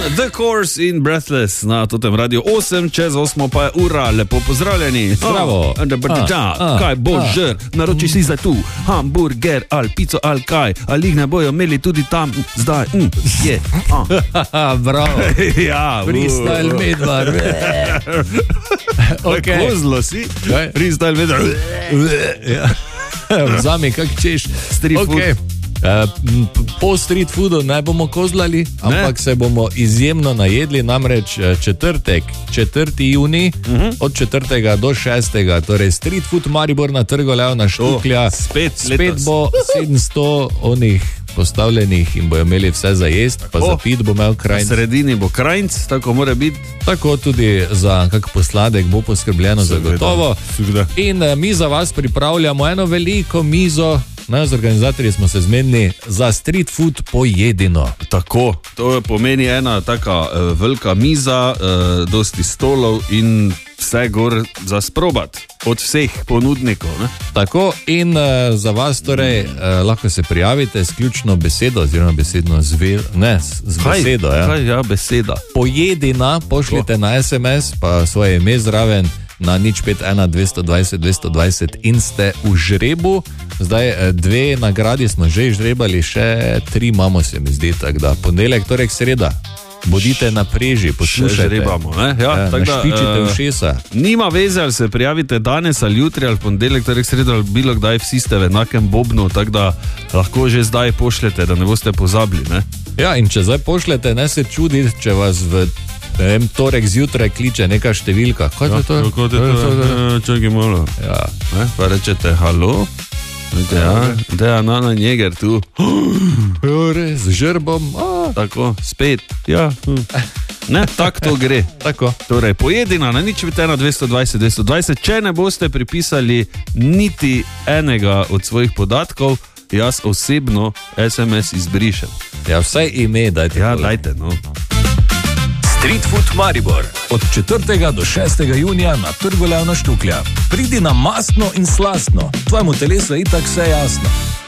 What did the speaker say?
The Course in Breathless na totem radio 8, čez 8 pa je ura, lepo pozdravljeni. Zdravo. Kaj boš žer, naroči si za tu, hamburger ali pico ali kaj, ali jih ne bojo imeli tudi tam, zdaj, je. Bravo. Ja, Freestyle Medvar. Okay. Kozlo si, freestyle Medvar. Vzami, kak češ. Street food. Po street foodu ne bomo kozlali, ampak se bomo izjemno najedli, namreč četrtek, 4. junij, od 4. do 6. Torej street food Maribor na Trgu Leona Štuklja. Spet bo 700 onih postavljenih in bojo imeli vse za jest, pa za pit bo imel krajnc. V sredini bo krajnc, tako mora biti. Tako tudi za kak posladek bo poskrbljeno zagotovo. In mi za vas pripravljamo eno veliko mizo. Z organizatorji smo se zmenili za street food pojedino. Tako, to pomeni ena taka velika miza, dosti stolov in vse gor za sprobat od vseh ponudnikov. Ne? Tako, in za vas torej lahko se prijavite s ključno besedo oziroma besedno z besedo. Ja, beseda. Pojedina, pošljite na SMS pa svoje ime zraven na 051 220 220 in ste v žrebu. Zdaj 2 nagradi smo že izžrebali, še 3 imamo, se mi zdi, tako da ponedeljek, torek, sreda. Bodite na preži, poslušajte. Še žrebamo, ne? Ja, našpičite ušesa. Nima veze, ali se prijavite danes ali jutri ali ponedeljek, torek, sreda ali bilo kdaj, vsi ste v enakem bobnu, tako da lahko že zdaj pošljete, da ne boste pozabili, ne? Ja, in če zdaj pošljete, ne se čuditi, če vas v torek zjutraj kliče neka številka. Kaj je to? Čakaj malo. Ja. Pa rečete, halo? Ja, Nana Njeger tu. Z žrbom. Tako, spet. Ja. Ne, tako to gre. Tako. Torej, pojedina na 051 220 220. Če ne boste pripisali niti enega od svojih podatkov, jaz osebno SMS izbrišem. Ja, vsaj ime dajte. Ja, dajte, no. Street Food Maribor od 4. do 6. junija na Trgu Leona Štuklja. Pridi na mastno in slastno, tvojemu telesu je itak vse jasno.